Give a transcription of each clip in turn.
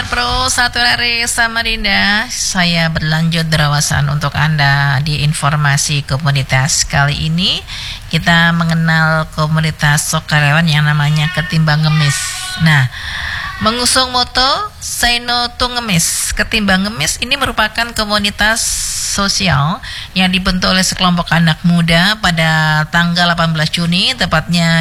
Pro 1 RRI Samarinda, saya berlanjut derawasan untuk Anda di informasi komunitas. Kali ini kita mengenal komunitas sukarelawan yang namanya Ketimbang Ngemis. Nah, mengusung moto Say No to Ngemis. Ketimbang Ngemis ini merupakan komunitas sosial yang dibentuk oleh sekelompok anak muda pada tanggal 18 Juni tepatnya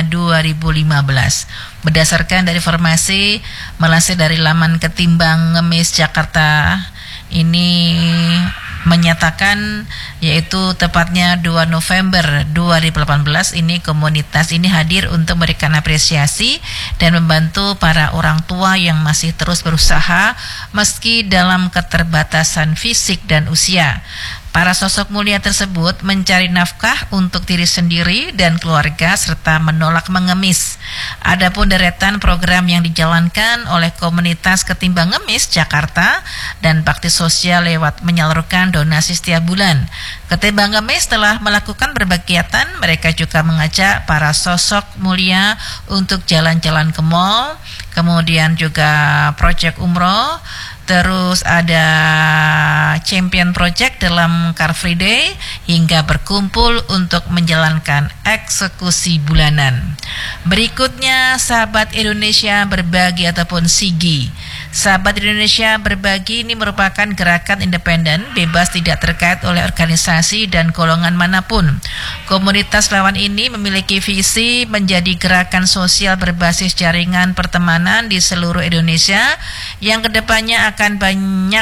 2015. Berdasarkan dari informasi melansir dari laman Ketimbang Ngemis Jakarta, ini menyatakan yaitu tepatnya 2 November 2018 ini komunitas ini hadir untuk memberikan apresiasi dan membantu para orang tua yang masih terus berusaha meski dalam keterbatasan fisik dan usia. Para sosok mulia tersebut mencari nafkah untuk diri sendiri dan keluarga serta menolak mengemis. Adapun deretan program yang dijalankan oleh komunitas Ketimbang Ngemis Jakarta dan bakti sosial lewat menyalurkan donasi setiap bulan. Ketimbang Ngemis telah melakukan berbagai kegiatan. Mereka juga mengajak para sosok mulia untuk jalan-jalan ke mall, kemudian juga proyek umroh. Terus ada Champion Project dalam Car Free Day hingga berkumpul untuk menjalankan eksekusi bulanan. Berikutnya Sahabat Indonesia Berbagi ataupun SIGI. Sahabat Indonesia Berbagi ini merupakan gerakan independen bebas tidak terkait oleh organisasi dan golongan manapun. Komunitas relawan ini memiliki visi menjadi gerakan sosial berbasis jaringan pertemanan di seluruh Indonesia yang kedepannya akan banyak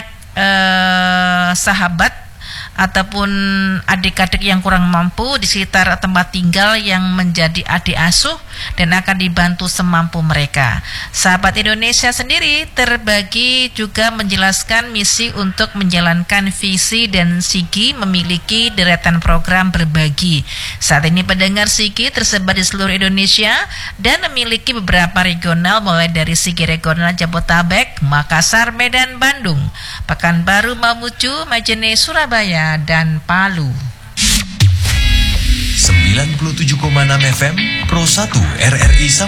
sahabat ataupun adik-adik yang kurang mampu di sekitar tempat tinggal yang menjadi adik asuh dan akan dibantu semampu mereka. Sahabat Indonesia sendiri terbagi juga menjelaskan misi untuk menjalankan visi dan SIGI memiliki deretan program berbagi. Saat ini pendengar SIGI tersebar di seluruh Indonesia dan memiliki beberapa regional mulai dari SIGI regional Jabodetabek, Makassar, Medan, Bandung, Pekanbaru, Mamuju, Majene, Surabaya, dan Palu. 97,6 FM Pro 1 RRI